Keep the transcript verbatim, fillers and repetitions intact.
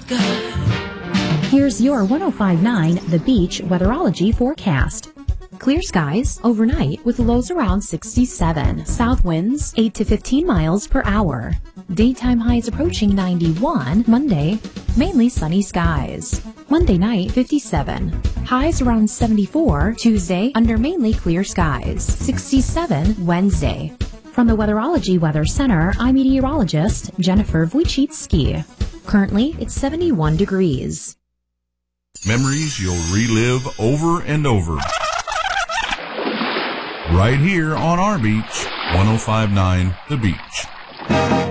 sky. Here's your one oh five point nine The Beach weatherology forecast. Clear skies overnight with lows around sixty-seven. South winds eight to fifteen miles per hour. Daytime highs approaching ninety-one. Monday, mainly sunny skies. Monday night, fifty-seven. Highs around seventy-four. Tuesday, under mainly clear skies. sixty-seven Wednesday. From the Weatherology Weather Center, I'm meteorologist Jennifer Wojcicki. Currently, it's seventy-one degrees. Memories you'll relive over and over. Right here on our beach, one oh five point nine The Beach.